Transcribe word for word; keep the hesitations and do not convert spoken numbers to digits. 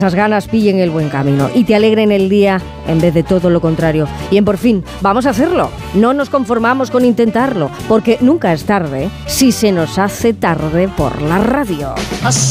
esas ganas pillen el buen camino y te alegren el día en vez de todo lo contrario. Y en Por fin, vamos a hacerlo. No nos conformamos con intentarlo, porque nunca es tarde si se nos hace tarde por la radio.